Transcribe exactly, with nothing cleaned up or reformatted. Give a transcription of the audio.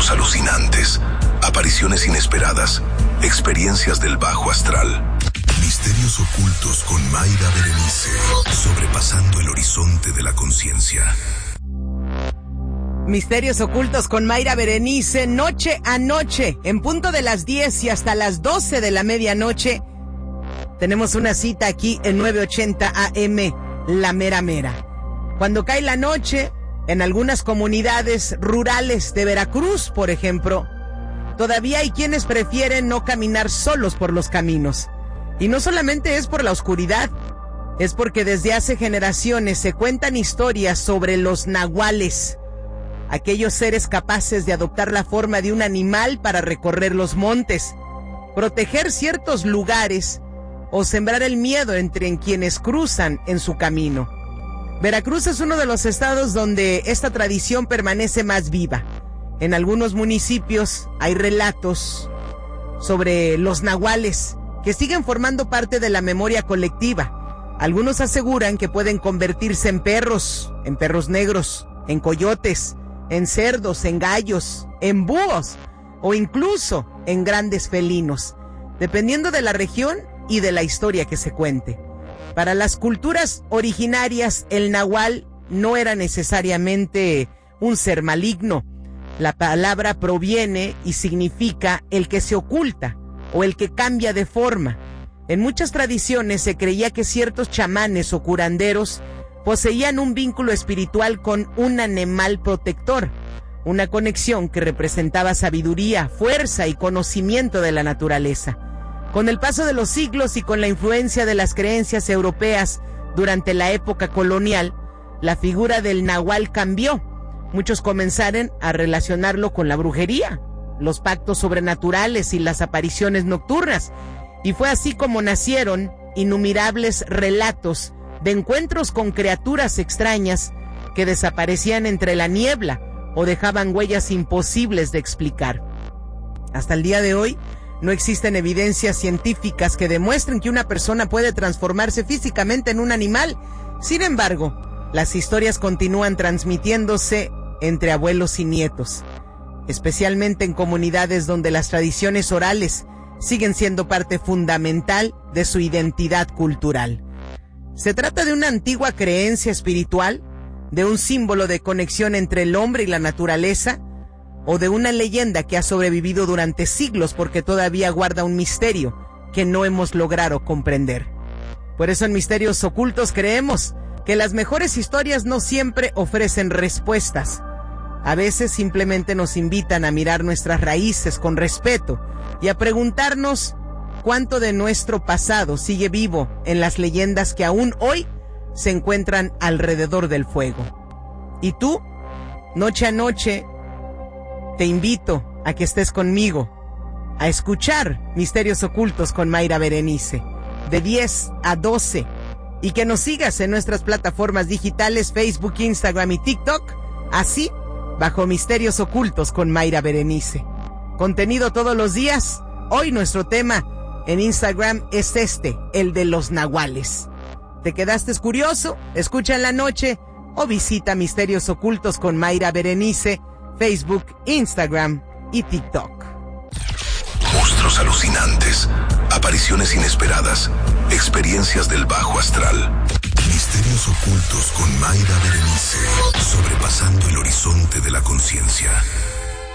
monstruos alucinantes, apariciones inesperadas, experiencias del bajo astral. Misterios ocultos con Mayra Berenice, sobrepasando el horizonte de la conciencia. Misterios ocultos con Mayra Berenice, noche a noche, en punto de las diez y hasta las doce de la medianoche. Tenemos una cita aquí en novecientos ochenta A M, La Mera Mera. Cuando cae la noche, en algunas comunidades rurales de Veracruz, por ejemplo, todavía hay quienes prefieren no caminar solos por los caminos. Y no solamente es por la oscuridad, es porque desde hace generaciones se cuentan historias sobre los nahuales, aquellos seres capaces de adoptar la forma de un animal para recorrer los montes, proteger ciertos lugares o sembrar el miedo entre quienes cruzan en su camino. Veracruz es uno de los estados donde esta tradición permanece más viva. En algunos municipios hay relatos sobre los nahuales que siguen formando parte de la memoria colectiva. Algunos aseguran que pueden convertirse en perros, en perros negros, en coyotes, en cerdos, en gallos, en búhos o incluso en grandes felinos, dependiendo de la región y de la historia que se cuente. Para las culturas originarias, el nahual no era necesariamente un ser maligno. La palabra proviene y significa el que se oculta o el que cambia de forma. En muchas tradiciones se creía que ciertos chamanes o curanderos poseían un vínculo espiritual con un animal protector, una conexión que representaba sabiduría, fuerza y conocimiento de la naturaleza. Con el paso de los siglos y con la influencia de las creencias europeas durante la época colonial, la figura del nahual cambió. Muchos comenzaron a relacionarlo con la brujería, los pactos sobrenaturales y las apariciones nocturnas. Y fue así como nacieron innumerables relatos de encuentros con criaturas extrañas que desaparecían entre la niebla o dejaban huellas imposibles de explicar. Hasta el día de hoy, no existen evidencias científicas que demuestren que una persona puede transformarse físicamente en un animal. Sin embargo, las historias continúan transmitiéndose entre abuelos y nietos, especialmente en comunidades donde las tradiciones orales siguen siendo parte fundamental de su identidad cultural. Se trata de una antigua creencia espiritual, de un símbolo de conexión entre el hombre y la naturaleza, o de una leyenda que ha sobrevivido durante siglos porque todavía guarda un misterio que no hemos logrado comprender. Por eso en Misterios Ocultos creemos que las mejores historias no siempre ofrecen respuestas. A veces simplemente nos invitan a mirar nuestras raíces con respeto y a preguntarnos cuánto de nuestro pasado sigue vivo en las leyendas que aún hoy se encuentran alrededor del fuego. Y tú, noche a noche, te invito a que estés conmigo, a escuchar Misterios Ocultos con Mayra Berenice, de diez a doce, y que nos sigas en nuestras plataformas digitales Facebook, Instagram y TikTok, así, bajo Misterios Ocultos con Mayra Berenice. Contenido todos los días. Hoy nuestro tema en Instagram es este, el de los nahuales. ¿Te quedaste curioso? Escucha en la noche o visita Misterios Ocultos con Mayra Berenice, Facebook, Instagram y TikTok. Monstruos alucinantes, apariciones inesperadas, experiencias del bajo astral. Misterios ocultos con Mayra Berenice, sobrepasando el horizonte de la conciencia.